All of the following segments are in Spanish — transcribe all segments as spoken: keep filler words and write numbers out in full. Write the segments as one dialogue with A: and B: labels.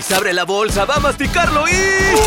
A: Takis abre la bolsa, va a masticarlo y...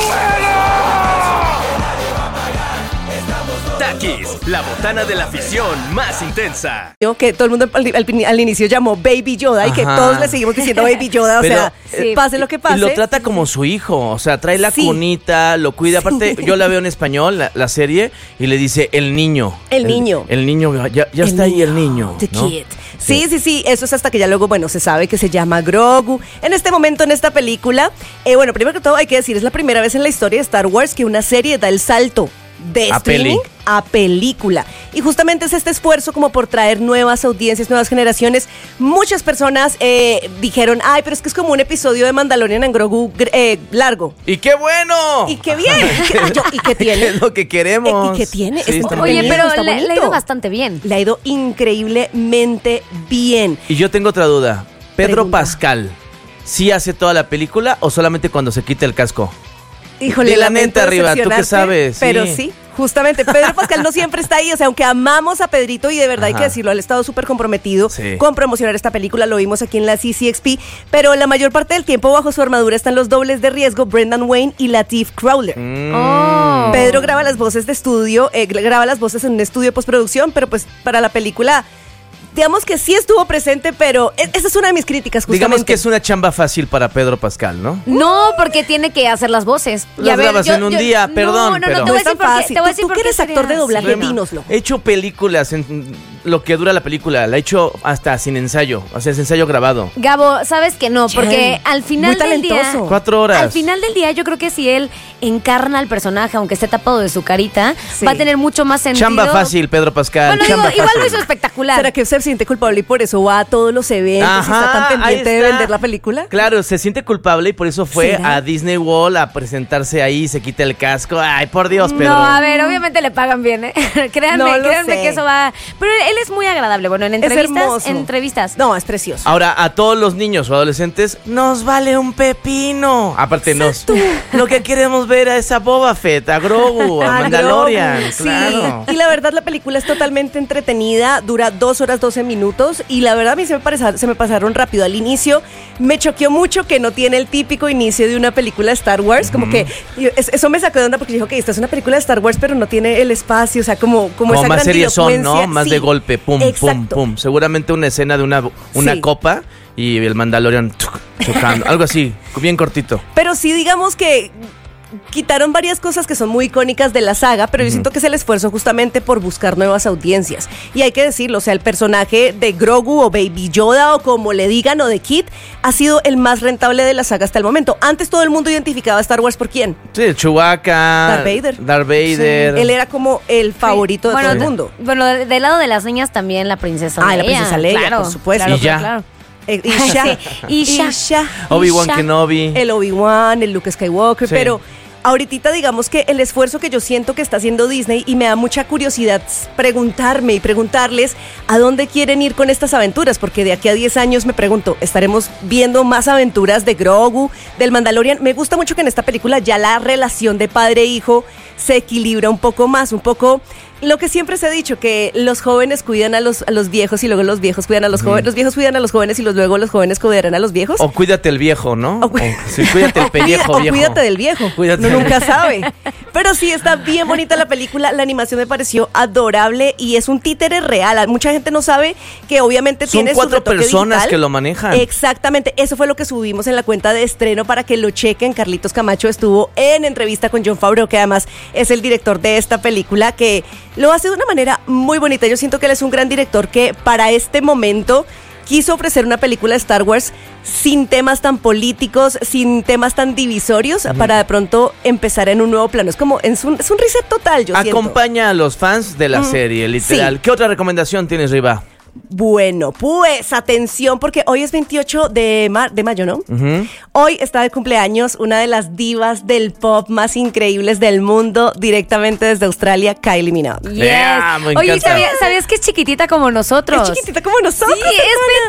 A: Takis, la botana de la afición más intensa.
B: Que todo el mundo al, al, al inicio llamó Baby Yoda. Ajá. Y que todos le seguimos diciendo Baby Yoda. O
C: Pero,
B: sea, sí. pase lo que pase.
C: Y lo trata como su hijo. O sea, trae la sí. cunita, lo cuida. Aparte, sí. yo la veo en español, la, la serie, y le dice el niño.
B: El, el niño.
C: El niño, ya, ya
B: el
C: está
B: niño.
C: ahí el niño.
B: The
C: ¿no?
B: kid. Sí, sí, sí, sí, eso es hasta que ya luego, bueno, se sabe que se llama Grogu. En este momento, en esta película, eh, bueno, primero que todo hay que decir, es la primera vez en la historia de Star Wars que una serie da el salto de
C: a
B: streaming
C: peli.
B: a película. Y justamente es este esfuerzo como por traer nuevas audiencias, nuevas generaciones. Muchas personas eh, dijeron, ay, pero es que es como un episodio de Mandalorian en Grogu eh, largo.
C: ¡Y qué bueno!
B: ¡Y qué bien! ¿Y, yo, ¿y qué tiene?
C: Es lo que queremos.
B: Eh, ¿Y qué tiene?
C: Sí,
B: está
D: Oye,
B: bien,
D: pero
B: está
D: le,
B: bonito.
D: le ha ido bastante bien.
B: Le ha ido increíblemente bien.
C: Y yo tengo otra duda. ¿Pedro
B: Pregunta.
C: Pascal sí hace toda la película o solamente cuando se quita el casco?
B: Híjole,
C: de la
B: lamento
C: mente arriba, ¿tú qué
B: decepcionarte,
C: sabes?
B: Pero
C: sí.
B: sí, justamente, Pedro Pascal no siempre está ahí, o sea, aunque amamos a Pedrito y de verdad
C: Ajá.
B: hay que decirlo, él ha estado súper comprometido
C: sí.
B: con promocionar esta película, lo vimos aquí en la C C X P, pero la mayor parte del tiempo bajo su armadura están los dobles de riesgo, Brendan Wayne y Lateef Crowder.
C: Mm.
D: Oh.
B: Pedro graba las voces de estudio, eh, graba las voces en un estudio de postproducción, pero pues para la película... Digamos que sí estuvo presente, pero esa es una de mis críticas, justamente.
C: Digamos que es una chamba fácil para Pedro Pascal, ¿no?
D: No, porque tiene que hacer las voces. Y
C: Las
D: a ver,
C: grabas
D: yo-
C: en un
D: yo-
C: día, perdón,
D: No, no,
C: pero-
D: no, te
B: No
D: voy a
B: es tan
D: decir por qué.
B: fácil.
D: Te voy a
B: Tú,
D: decir
B: tú
D: por
B: que
D: qué
B: eres actor
D: sería-
B: de doblaje,
D: sí, no.
B: dínoslo.
C: He hecho películas en lo que dura la película, la he hecho hasta sin ensayo, o sea, es ensayo grabado.
D: Gabo, sabes que no, porque
B: Chen,
D: al final
B: muy
D: del día,
B: talentoso.
C: Cuatro horas.
D: al final del día, yo creo que si él encarna al personaje, aunque esté tapado de su carita,
B: Sí.
D: va a tener mucho más sentido.
C: Chamba fácil, Pedro Pascal,
D: Bueno, digo,
C: chamba
D: igual
C: fácil.
D: lo hizo espectacular.
B: ¿Será que se siente culpable y por eso va a todos los eventos y está tan
C: Ajá,
B: pendiente
C: ahí
B: de
C: está.
B: vender la película?
C: Claro, se siente culpable y por eso fue
B: ¿Será?
C: a Disney World a presentarse ahí, se quita el casco. Ay, por Dios, Pedro.
D: No, a ver, obviamente le pagan bien, ¿eh? créanme,
B: No lo
D: créanme
B: sé.
D: que eso va... Pero él es muy agradable. Bueno, en entrevistas,
B: hermoso.
D: en entrevistas.
B: No, es precioso.
C: Ahora, a todos los niños o adolescentes, nos vale un pepino. Aparte, nos, lo que queremos ver a esa Boba Fett, a Grogu, a
B: Ah,
C: Mandalorian.
B: Grogu, sí.
C: Claro.
B: Y la verdad la película es totalmente entretenida, dura dos horas doce minutos y la verdad a mí se me, pareza- se me pasaron rápido. Al inicio me choqueó mucho que no tiene el típico inicio de una película de Star Wars, como que yo- es- eso me sacó de onda porque dijo que esta es una película de Star Wars pero no tiene el espacio, o sea, como, como,
C: Como
B: esa
C: más series son, ¿no?
B: grandilocuencia.
C: Más
B: Sí,
C: de golpe, pum, pum,
B: exacto.
C: pum. Seguramente una escena de una, una
B: Sí.
C: copa y el Mandalorian tuc, chocando. Algo así, bien cortito.
B: Pero sí digamos que quitaron varias cosas que son muy icónicas de la saga, pero yo siento que es el esfuerzo justamente por buscar nuevas audiencias. Y hay que decirlo, o sea, el personaje de Grogu o Baby Yoda o como le digan o de Kid ha sido el más rentable de la saga hasta el momento. Antes todo el mundo identificaba a Star Wars por quién.
C: Sí, Chewbacca.
B: Darth Vader.
C: Darth Vader.
B: Él era como el favorito de
D: Bueno,
B: todo el
D: de-
B: mundo.
D: Bueno, de- del lado de las niñas también la princesa
B: Ah, la
D: Leia.
B: princesa Leia,
D: claro,
B: por supuesto.
D: Claro,
C: Y ya.
D: claro.
B: Eh, Isha.
D: Sí, Isha.
B: Isha.
C: Obi-Wan
D: Isha.
C: Kenobi.
B: El Obi-Wan, el Luke Skywalker,
C: Sí.
B: pero ahorita digamos que el esfuerzo que yo siento que está haciendo Disney y me da mucha curiosidad preguntarme y preguntarles a dónde quieren ir con estas aventuras, porque de aquí a diez años me pregunto, ¿estaremos viendo más aventuras de Grogu, del Mandalorian? Me gusta mucho que en esta película ya la relación de padre e hijo se equilibra un poco más, un poco lo que siempre se ha dicho, que los jóvenes cuidan a los, a los viejos y luego los viejos cuidan a los jóvenes, los viejos cuidan a los jóvenes y los, luego los jóvenes cuidarán a los viejos.
C: O cuídate el viejo, ¿no?
B: O cu-
C: O- sí, cuídate el
B: O cuida-
C: pellejo,
B: o
C: viejo.
B: cuídate del viejo.
C: Cuídate.
B: Uno nunca sabe. Pero sí, está bien bonita la película. La animación me pareció adorable y es un títere real. Mucha gente no sabe que obviamente
C: Son
B: tiene su
C: cuatro
B: retoque
C: personas
B: digital.
C: que lo manejan.
B: Exactamente. Eso fue lo que subimos en la cuenta de estreno para que lo chequen. Carlitos Camacho estuvo en entrevista con Jon Favreau, que además es el director de esta película, que lo hace de una manera muy bonita. Yo siento que él es un gran director que para este momento quiso ofrecer una película de Star Wars sin temas tan políticos, sin temas tan divisorios, uh-huh. para de pronto empezar en un nuevo plano. Es como, es un, es un reset total, yo siento.
C: Acompaña a los fans de la
B: Mm,
C: serie, literal.
B: sí.
C: ¿Qué otra recomendación tienes, Riva?
B: Bueno, pues atención, porque hoy es veintiocho de, mar- de mayo, ¿no?
C: Uh-huh.
B: Hoy está de cumpleaños una de las divas del pop más increíbles del mundo, directamente desde Australia, Kylie Minogue.
D: Yes.
C: Yeah, me
D: Oye,
C: encanta.
D: ¿sabías, ¿sabías que es chiquitita como nosotros?
B: Es chiquitita como nosotros.
D: Sí,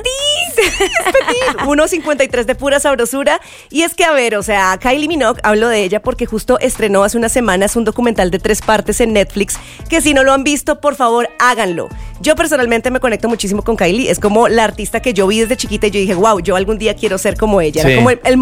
D: es petit.
B: Es petit. uno cincuenta y tres de pura sabrosura. Y es que, a ver, o sea, Kylie Minogue, hablo de ella porque justo estrenó hace unas semanas un documental de tres partes en Netflix, que si no lo han visto, por favor, háganlo. Yo personalmente me conecto muchísimo con Kylie. Es como la artista que yo vi desde chiquita y yo dije, wow, yo algún día quiero ser como ella.
C: Sí.
B: Era como el, el